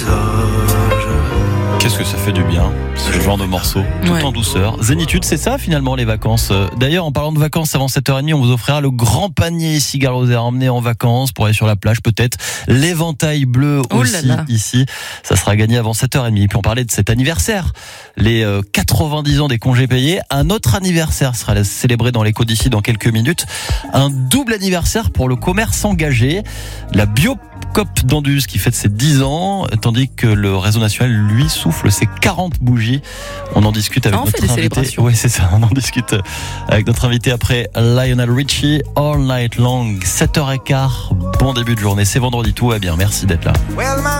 Qu'est-ce que ça fait du bien, ce genre de morceau, tout en douceur. Zénitude, c'est ça finalement les vacances. D'ailleurs, en parlant de vacances, avant 7h30, on vous offrira le grand panier Cigar Rosé à emmener en vacances pour aller sur la plage peut-être. L'éventail bleu aussi ici, ça sera gagné avant 7h30. Puis on parlait de cet anniversaire, les 90 ans des congés payés. Un autre anniversaire sera célébré dans l'écho d'ici dans quelques minutes. Un double anniversaire pour le commerce engagé. La Biocop d'Anduze qui fête ses 10 ans, tandis que le réseau national, lui, souffle ses 40 bougies. On en discute avec notre invité. Oui, c'est ça. On en discute avec notre invité après Lionel Richie, All Night Long, 7h15. Bon début de journée. C'est vendredi, tout va bien. Merci d'être là.